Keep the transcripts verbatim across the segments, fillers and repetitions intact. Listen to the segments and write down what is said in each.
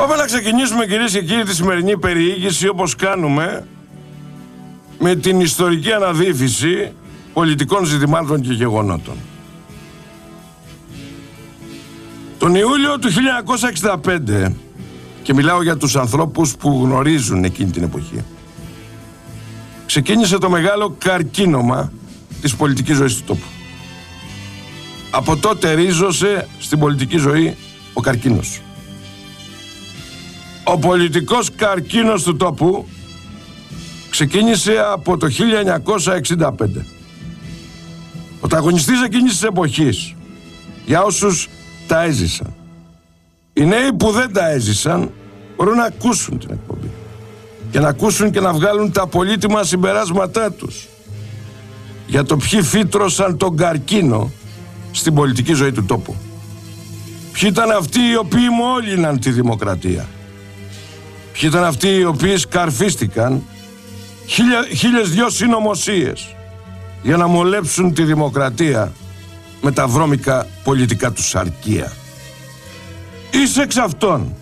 Πάμε να ξεκινήσουμε, κυρίες και κύριοι, τη σημερινή περιήγηση, όπως κάνουμε, με την ιστορική αναδύφιση πολιτικών ζητημάτων και γεγονότων. Τον Ιούλιο του χίλια εννιακόσια εξήντα πέντε, και μιλάω για τους ανθρώπους που γνωρίζουν εκείνη την εποχή, ξεκίνησε το μεγάλο καρκίνωμα της πολιτικής ζωής του τόπου. Από τότε ρίζωσε στην πολιτική ζωή ο καρκίνος. Ο πολιτικός καρκίνος του τόπου ξεκίνησε από το χίλια εννιακόσια εξήντα πέντε. Ο πρωταγωνιστής εκείνης της εποχής, για όσους τα έζησαν. Οι νέοι που δεν τα έζησαν μπορούν να ακούσουν την εκπομπή και να ακούσουν και να βγάλουν τα πολύτιμα συμπεράσματά τους για το ποιοι φύτρωσαν τον καρκίνο στην πολιτική ζωή του τόπου. Ποιοι ήταν αυτοί οι οποίοι μόλυναν τη δημοκρατία. Ποιοι ήταν αυτοί οι οποίοι σκαρφίστηκαν χίλια, χίλιες δυο συνωμοσίες για να μολέψουν τη δημοκρατία με τα βρώμικα πολιτικά του σαρκία. Είσαι εξ αυτών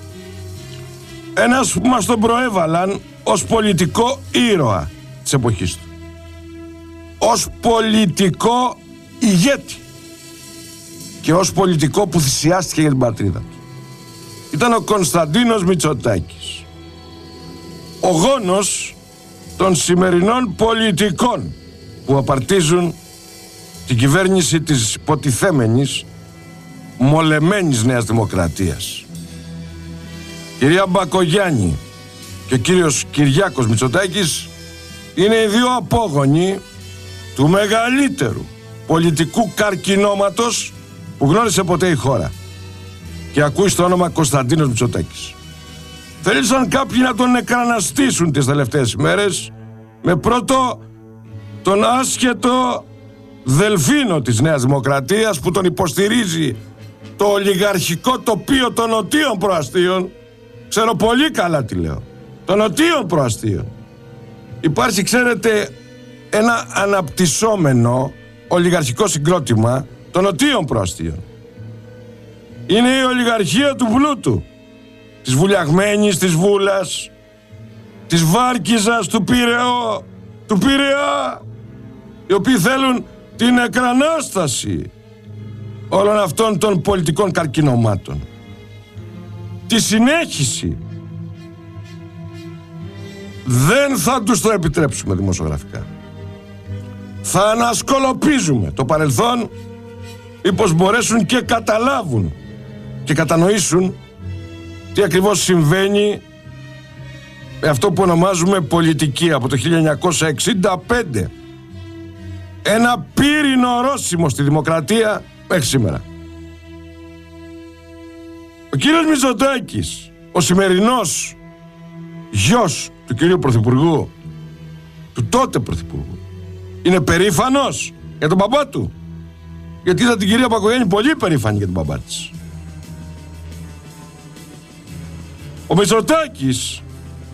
ένας που μας τον προέβαλαν ως πολιτικό ήρωα της εποχής του, ως πολιτικό ηγέτη και ως πολιτικό που θυσιάστηκε για την πατρίδα του. Ήταν ο Κωνσταντίνος Μητσοτάκης, ο γόνος των σημερινών πολιτικών που απαρτίζουν την κυβέρνηση της υποτιθέμενης μολεμένης Νέας Δημοκρατίας. Κυρία Μπακογιάννη και ο κύριος Κυριάκος Μητσοτάκης είναι οι δύο απόγονοι του μεγαλύτερου πολιτικού καρκινώματος που γνώρισε ποτέ η χώρα. Και ακούει στο όνομα Κωνσταντίνος Μητσοτάκης. Θέλησαν κάποιοι να τον εκραναστήσουν τις τελευταίες ημέρες, με πρώτο τον άσχετο δελφίνο της Νέας Δημοκρατίας που τον υποστηρίζει το ολιγαρχικό τοπίο των νοτίων προαστίων. Ξέρω πολύ καλά τι λέω. Των νοτίων προαστίων. Υπάρχει, ξέρετε, ένα αναπτυσσόμενο ολιγαρχικό συγκρότημα των νοτίων προαστίων. Είναι η ολιγαρχία του πλούτου, της βουλιαγμένης, της Βούλας, της Βάρκιζας, του Πειραιώ, του Πειραιά, οι οποίοι θέλουν την εκρανάσταση όλων αυτών των πολιτικών καρκινωμάτων. Τη συνέχιση. Δεν θα τους το επιτρέψουμε δημοσιογραφικά. Θα ανασκολοπίζουμε το παρελθόν ή πως μπορέσουν και καταλάβουν και κατανοήσουν τι ακριβώς συμβαίνει με αυτό που ονομάζουμε πολιτική από το χίλια εννιακόσια εξήντα πέντε. Ένα πύρινο ορόσημο στη δημοκρατία μέχρι σήμερα. Ο κύριος Μητσοτάκης, ο σημερινός γιος του κυρίου Πρωθυπουργού, του τότε Πρωθυπουργού, είναι περήφανος για τον μπαμπά του. Γιατί είδα την κυρία Μπακογιάννη πολύ περήφανη για τον μπαμπά της. Ο Μητσοτάκης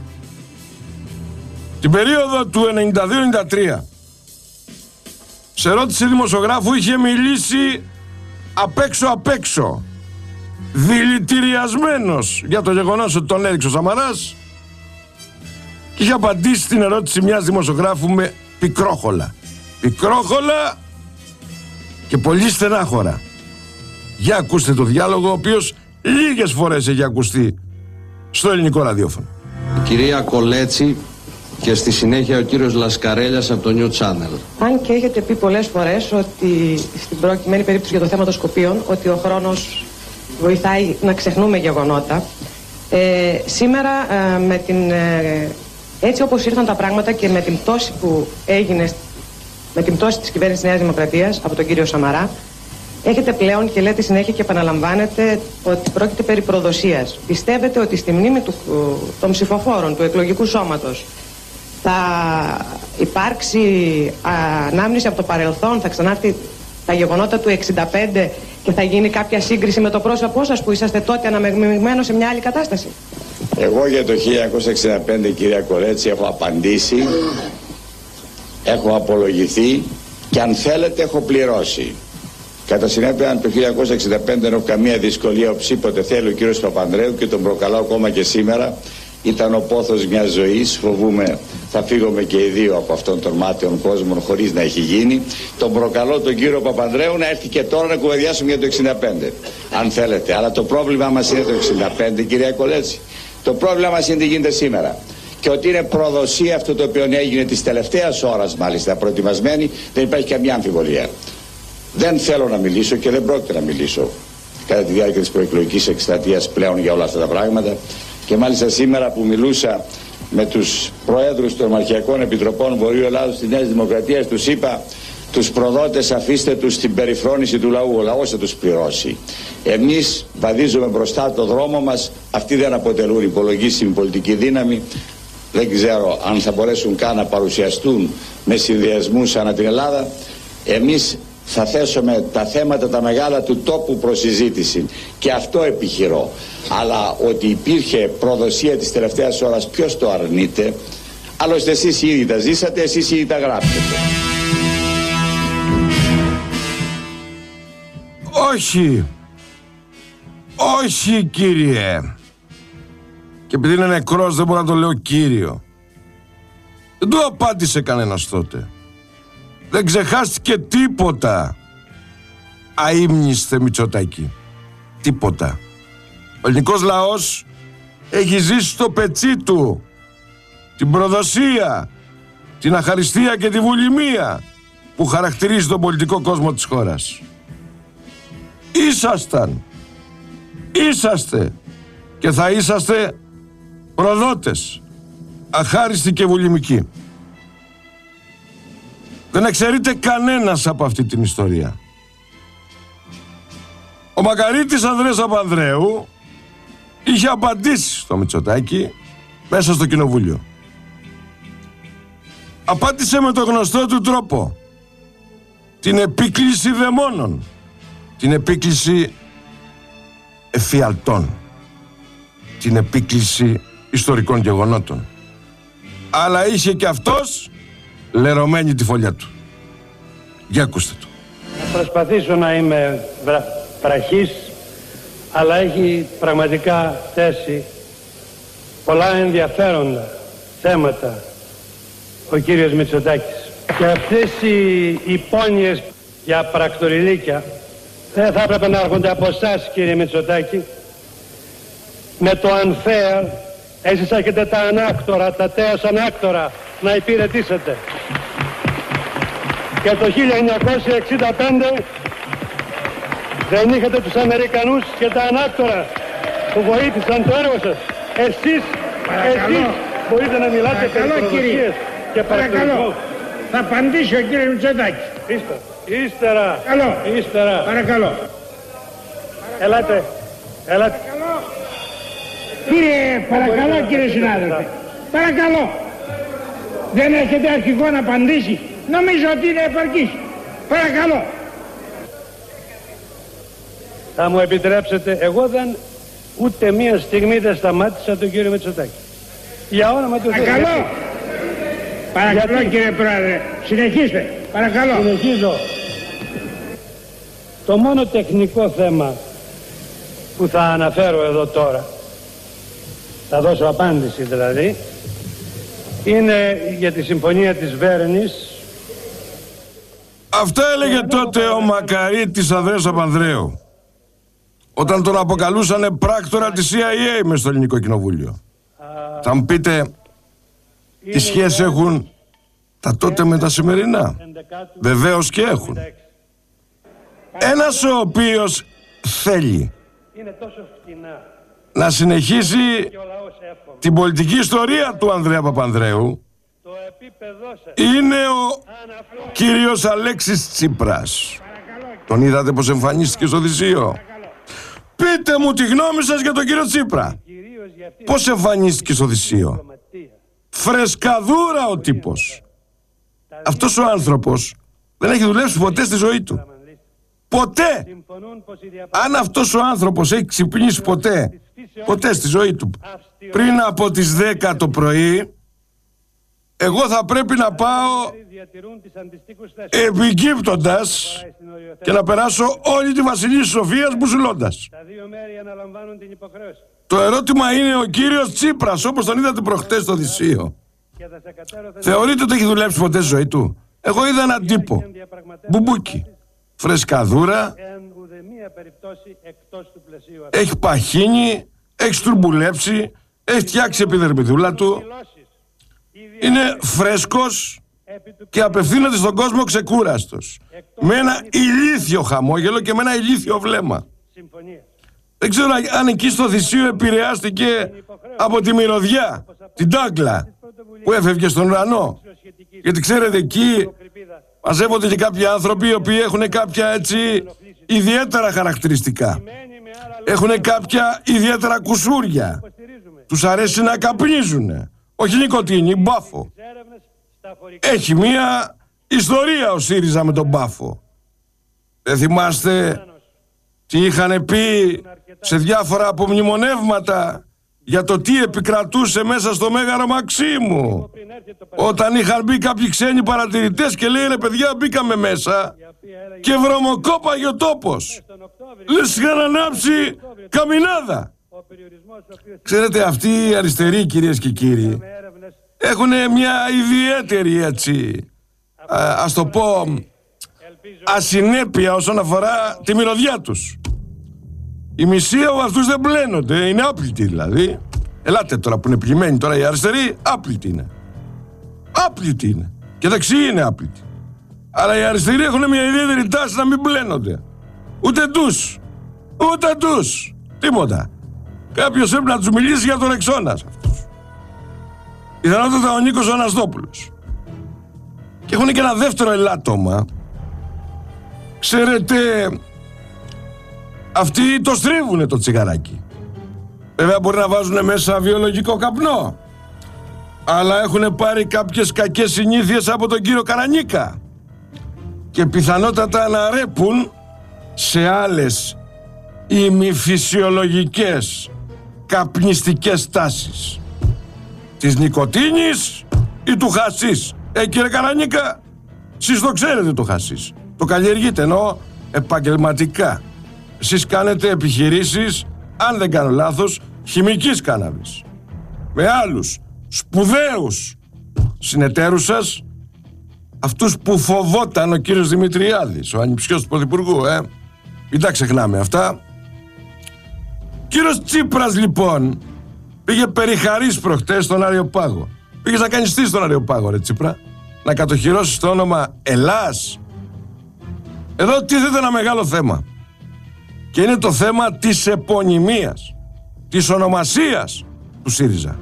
την περίοδο του ενενήντα δύο ενενήντα τρία σε ερώτηση δημοσιογράφου είχε μιλήσει απ' έξω απ' έξω, δηλητηριασμένος για το γεγονός ότι τον έριξε ο Σαμαράς, και είχε απαντήσει στην ερώτηση μιας δημοσιογράφου με πικρόχολα. Πικρόχολα και πολύ στενάχωρα. Για ακούστε το διάλογο, ο οποίος λίγες φορές έχει ακουστεί στο ελληνικό ραδιόφωνο. Η κυρία Κολέτσι και στη συνέχεια ο κύριος Λασκαρέλιας από το New Channel. Αν και έχετε πει πολλές φορές ότι στην προκειμένη περίπτωση για το θέμα των Σκοπίων ότι ο χρόνος βοηθάει να ξεχνούμε γεγονότα, ε, σήμερα ε, με την, ε, έτσι όπως ήρθαν τα πράγματα και με την πτώση που έγινε, με την πτώση της κυβέρνησης της Νέας Δημοκρατίας από τον κύριο Σαμαρά, έχετε πλέον και λέτε συνέχεια και επαναλαμβάνετε ότι πρόκειται περί προδοσίας. Πιστεύετε ότι στη μνήμη του, των ψηφοφόρων του εκλογικού σώματος θα υπάρξει ανάμνηση από το παρελθόν, θα ξανάρθει τα γεγονότα του εξήντα πέντε και θα γίνει κάποια σύγκριση με το πρόσωπό σας που είσαστε τότε αναμειγμένος σε μια άλλη κατάσταση? Εγώ για το χίλια εννιακόσια εξήντα πέντε, κυρία Κορέτσι, έχω απαντήσει, έχω απολογηθεί και αν θέλετε έχω πληρώσει. Κατά συνέπεια, αν το χίλια εννιακόσια εξήντα πέντε δεν έχω καμία δυσκολία οψίποτε θέλει ο κύριος Παπανδρέου και τον προκαλώ ακόμα και σήμερα, ήταν ο πόθος μιας ζωής, φοβούμαι θα φύγουμε και οι δύο από αυτόν τον μάταιον κόσμο χωρίς να έχει γίνει. Τον προκαλώ τον κύριο Παπανδρέου να έρθει και τώρα να κουβεντιάσουμε για το εξήντα πέντε, αν θέλετε. Αλλά το πρόβλημα μας είναι το εξήντα πέντε, κυρία Κολέτση. Το πρόβλημα μας είναι τι γίνεται σήμερα. Και ότι είναι προδοσία αυτό το οποίο έγινε της τελευταίας ώρας, μάλιστα προετοιμασμένη, δεν υπάρχει καμιά αμφιβολία. Δεν θέλω να μιλήσω και δεν πρόκειται να μιλήσω κατά τη διάρκεια της προεκλογικής εκστρατείας πλέον για όλα αυτά τα πράγματα. Και μάλιστα σήμερα που μιλούσα με τους προέδρους των Ομαρχιακών Επιτροπών Βορείου Ελλάδος της Νέας Δημοκρατίας, τους είπα, τους προδότες αφήστε τους στην περιφρόνηση του λαού, ο λαός θα τους πληρώσει. Εμείς βαδίζουμε μπροστά το δρόμο μας, αυτοί δεν αποτελούν υπολογίσιμη πολιτική δύναμη, δεν ξέρω αν θα μπορέσουν καν να παρουσιαστούν με συνδυασμούς ανά την Ελλάδα. Εμείς θα θέσουμε τα θέματα τα μεγάλα του τόπου προς συζήτηση και αυτό επιχειρώ. Αλλά ότι υπήρχε προδοσία της τελευταίας ώρας, ποιος το αρνείται? Άλλωστε εσείς ήδη τα ζήσατε, εσείς ήδη τα γράψετε. Όχι. Όχι, κύριε. Και επειδή είναι νεκρός δεν μπορώ να το λέω κύριο. Δεν του απάντησε κανένας τότε. Δεν ξεχάστηκε τίποτα. Αείμνηστε Μητσοτάκη. Τίποτα. Ο ελληνικός λαός έχει ζήσει στο πετσί του την προδοσία, την αχαριστία και τη βουλημία που χαρακτηρίζει τον πολιτικό κόσμο της χώρας. Ήσασταν, είσαστε και θα είσαστε προδότες, αχάριστοι και βουλημικοί. Δεν εξαιρείται κανένας από αυτή την ιστορία. Ο Μακαρίτης Ανδρέας Παπανδρέου είχε απαντήσει στο Μητσοτάκη μέσα στο κοινοβούλιο. Απάντησε με το γνωστό του τρόπο. Την επίκληση δαιμόνων. Την επίκληση εφιαλτών. Την επίκληση ιστορικών γεγονότων. Αλλά είχε και αυτός λερωμένη τη φωλιά του. Για ακούστε το. Θα προσπαθήσω να είμαι βραχής, αλλά έχει πραγματικά θέσει πολλά ενδιαφέροντα θέματα ο κύριος Μητσοτάκης. Και αυτές οι υπόνοιες για πρακτοριλίκια δεν θα έπρεπε να έρχονται από εσάς, κύριε Μητσοτάκη. Με το unfair εσείς έχετε τα ανάκτορα, τα τέος ανάκτορα να υπηρετήσετε. Και το χίλια εννιακόσια εξήντα πέντε δεν είχατε τους Αμερικανούς και τα ανάκτορα που βοήθησαν το έργο σας. Εσείς, εσείς μπορείτε να μιλάτε περί προδοσίες και παρακαλώ. Θα απαντήσει ο κύριος Μητσοτάκης. Ύστερα. Ύστερα. Παρακαλώ. Ύστερα. Παρακαλώ. Ελάτε. Ελάτε. Κύριε, παρακαλώ κύριε συνάδελφε. Παρακαλώ. Δεν έχετε αρχικό να απαντήσει. Νομίζω ότι είναι επαρκής. Παρακαλώ. Θα μου επιτρέψετε, εγώ δεν ούτε μία στιγμή δεν σταμάτησα τον κύριο Μητσοτάκη. Για όνομα του Θεού. Παρακαλώ. Παρακαλώ γιατί... κύριε Πρόεδρε. Συνεχίστε. Παρακαλώ. Συνεχίζω. Το μόνο τεχνικό θέμα που θα αναφέρω εδώ τώρα, θα δώσω απάντηση δηλαδή, είναι για τη συμφωνία της Βέρνης. Αυτό έλεγε τότε ο Μακαρίτης Ανδρέας Παπανδρέου, όταν τον αποκαλούσανε πράκτορα της σι άι έι μες στο ελληνικό κοινοβούλιο. Θα μου πείτε, τι σχέση έχουν τα τότε με τα σημερινά? Βεβαίως και έχουν. Ένας ο οποίος θέλει να συνεχίσει την πολιτική ιστορία του Ανδρέα Παπανδρέου είναι ο κύριος Αλέξης Τσίπρας. Τον είδατε πως εμφανίστηκε στο Οδυσσείο? Πείτε μου τη γνώμη σας για τον κύριο Τσίπρα. Πώς εμφανίστηκε στο Οδυσσείο? Φρεσκαδούρα ο τύπος. Αυτός ο άνθρωπος δεν έχει δουλέψει ποτέ στη ζωή του. Ποτέ. Αν αυτός ο άνθρωπος έχει ξυπνήσει ποτέ, ποτέ στη ζωή του, πριν από τις δέκα το πρωί, εγώ θα πρέπει να πάω επικύπτοντας και να περάσω όλη τη Βασιλής Σοφίας μπουσουλώντας. Τα δύο μέρη αναλαμβάνουν την υποχρέωση. Το ερώτημα είναι ο κύριος Τσίπρας, όπως τον είδατε προχτές στο Δυσσείο. Θεωρείτε ότι έχει δουλέψει ποτέ στη ζωή του? Εγώ είδα έναν τύπο. Μπουμπούκι. Φρεσκαδούρα. Έχει παχύνει, έχει στουρμπουλέψει, έχει φτιάξει επιδερμιδούλα του. Είναι φρέσκος και απευθύνεται στον κόσμο ξεκούραστος. Με ένα ηλίθιο χαμόγελο και με ένα ηλίθιο βλέμμα. Δεν ξέρω αν εκεί στο Δυσσείο επηρεάστηκε από τη μυρωδιά, την τάγκλα που έφευγε στον ουρανό. Γιατί ξέρετε, εκεί μαζεύονται και κάποιοι άνθρωποι οι οποίοι έχουν κάποια έτσι ιδιαίτερα χαρακτηριστικά. Έχουν κάποια ιδιαίτερα κουσούρια. Τους αρέσει να καπνίζουν. Όχι νικοτίνη, μπάφο. Έχει μία ιστορία ο ΣΥΡΙΖΑ με τον μπάφο. Δεν θυμάστε τι είχαν πει σε διάφορα απομνημονεύματα για το τι επικρατούσε μέσα στο Μέγαρο Μαξίμου, όταν είχαν μπει κάποιοι ξένοι παρατηρητές και λέει, ρε παιδιά, μπήκαμε μέσα και βρωμοκόπαγε ο τόπος, λες είχαν ανάψει καμινάδα. Ξέρετε, αυτοί οι αριστεροί, κυρίες και κύριοι, έχουν μια ιδιαίτερη, έτσι, α, ας το πω, ασυνέπεια όσον αφορά τη μυρωδιά τους. Οι μισοί από αυτούς δεν μπλένονται, είναι άπλητοι δηλαδή. Ελάτε τώρα που είναι πλημμένοι τώρα οι αριστεροί, άπλητοι είναι. Άπλητοι είναι. Και δεξιοί είναι άπλητοι. Αλλά οι αριστεροί έχουν μια ιδιαίτερη τάση να μην μπλένονται. Ούτε τους. Ούτε τους. Τίποτα. Κάποιος πρέπει να τους μιλήσει για τον Ρεξώνα σε αυτούς. Πιθανότατα ο Νίκος ο Αναστόπουλος. Και έχουν και ένα δεύτερο ελάττωμα. Ξέρετε, αυτοί το στρίβουνε το τσιγαράκι. Βέβαια μπορεί να βάζουν μέσα βιολογικό καπνό, αλλά έχουν πάρει κάποιες κακές συνήθειες από τον κύριο Καρανίκα και πιθανότατα να ρέπουν σε άλλες ημιφυσιολογικές καπνιστικές τάσεις της νικοτίνης ή του χασίς. Ε, κύριε Καρανίκα, εσείς το ξέρετε το χασίς. Το καλλιεργείτε, εννοώ επαγγελματικά. Εσείς κάνετε επιχειρήσεις, αν δεν κάνω λάθος, χημικής κάναβης. Με άλλους σπουδαίους συνεταίρους σας, αυτούς που φοβόταν ο κύριος Δημητριάδης, ο ανιψιός του Πρωθυπουργού, ε. Μην τα ξεχνάμε αυτά. Κύριος Τσίπρας, λοιπόν, πήγε περιχαρής προχτές στον Αριοπάγο. Πήγες να κάνεις τι στον Αριοπάγο, ρε Τσίπρα? Να κατοχυρώσεις το όνομα Ελλάς? Εδώ τίθεται ένα μεγάλο θέμα. Και είναι το θέμα της επωνυμίας, της ονομασίας του ΣΥΡΙΖΑ.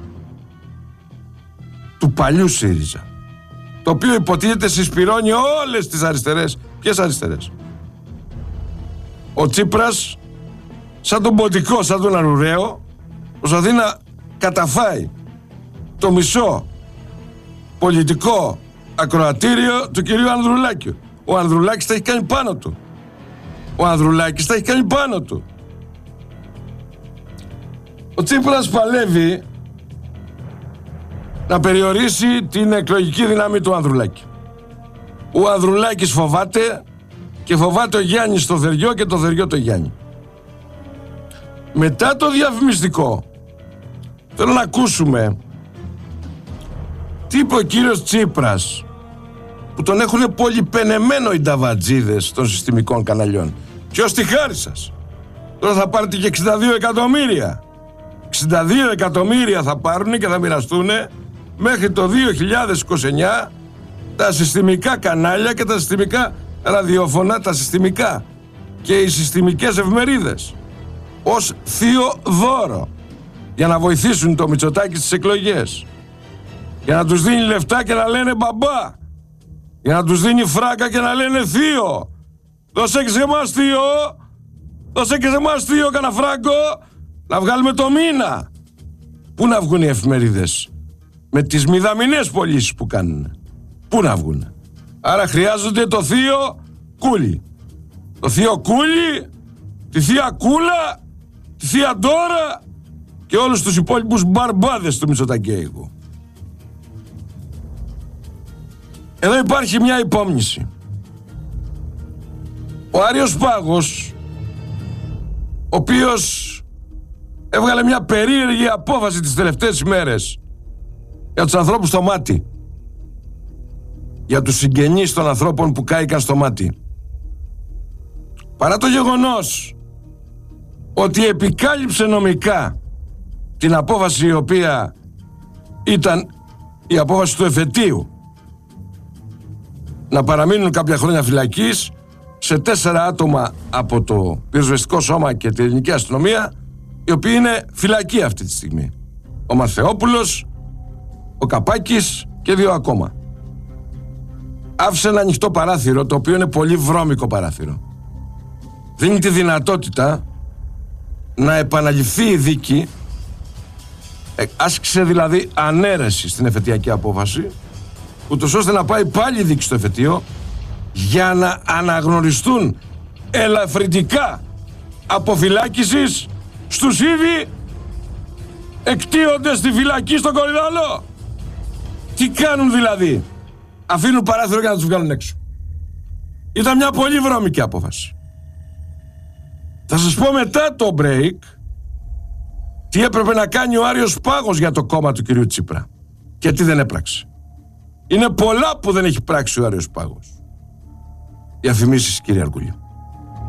Του παλιού ΣΥΡΙΖΑ. Το οποίο υποτίθεται συσπυρώνει όλες τις αριστερές. Ποιες αριστερές? Ο Τσίπρας, σαν τον Ποντικό, σαν τον Αρουραίο, προσπαθεί να καταφάει το μισό πολιτικό ακροατήριο του κυρίου Ανδρουλάκη. Ο Ανδρουλάκης τα έχει κάνει πάνω του. Ο Ανδρουλάκης τα έχει κάνει πάνω του. Ο Τσίπρας παλεύει να περιορίσει την εκλογική δύναμη του Ανδρουλάκη. Ο Ανδρουλάκης φοβάται και φοβάται ο Γιάννης το Θεριό και το Θεριό το Γιάννη. Μετά το διαφημιστικό θέλω να ακούσουμε τι είπε ο κύριος Τσίπρας, που τον έχουν πολυπενεμένο οι νταβατζίδες των συστημικών καναλιών. Και ως τη χάρη σας, τώρα θα πάρετε και εξήντα δύο εκατομμύρια. εξήντα δύο εκατομμύρια θα πάρουν και θα μοιραστούν μέχρι το δύο χιλιάδες είκοσι εννιά τα συστημικά κανάλια και τα συστημικά ραδιόφωνα, τα συστημικά και οι συστημικές εφημερίδες, ως θείο δώρο, για να βοηθήσουν το Μητσοτάκη στις εκλογές, για να τους δίνει λεφτά και να λένε μπαμπά, για να τους δίνει φράγκα και να λένε θείο. Δώσε και σε εμάς θείο, δώσε και σε εμάς θείο κανένα φράγκο, να βγάλουμε το μήνα. Πού να βγουν οι εφημερίδες με τις μηδαμινές πωλήσεις που κάνουν? Πού να βγουν? Άρα χρειάζονται το θείο Κούλι, το θείο Κούλι, τη θεία Κούλα, τη θεία Ντόρα και όλους τους υπόλοιπους μπαρμπάδες του Μητσοτακέικου. Εδώ υπάρχει μια υπόμνηση. Ο Άριος Πάγος, ο οποίος έβγαλε μια περίεργη απόφαση τις τελευταίες ημέρες για τους ανθρώπους στο μάτι, για τους συγγενείς των ανθρώπων που κάηκαν στο μάτι, παρά το γεγονός ότι επικάλυψε νομικά την απόφαση η οποία ήταν η απόφαση του εφετείου να παραμείνουν κάποια χρόνια φυλακής σε τέσσερα άτομα από το πυροσβεστικό σώμα και την ελληνική αστυνομία, οι οποίοι είναι φυλακοί αυτή τη στιγμή. Ο Μαθεόπουλος, ο Καπάκης και δύο ακόμα. Άφησε ένα ανοιχτό παράθυρο, το οποίο είναι πολύ βρώμικο παράθυρο. Δίνει τη δυνατότητα να επαναληφθεί η δίκη, άσκησε δηλαδή ανέρεση στην εφετειακή απόφαση, ούτως ώστε να πάει πάλι η δίκη στο εφετείο για να αναγνωριστούν ελαφρυντικά αποφυλάκησης στους ήδη εκτίοντες στη φυλακή στον Κορυδαλό. Τι κάνουν δηλαδή? Αφήνουν παράθυρο για να τους βγάλουν έξω. Ήταν μια πολύ βρώμικη απόφαση. Θα σας πω μετά το break τι έπρεπε να κάνει ο Άριος Πάγος για το κόμμα του κυρίου Τσίπρα και τι δεν έπραξε. Είναι πολλά που δεν έχει πράξει ο Άριος Πάγος. Διαφημίσεις, κύριε Αρκούλη.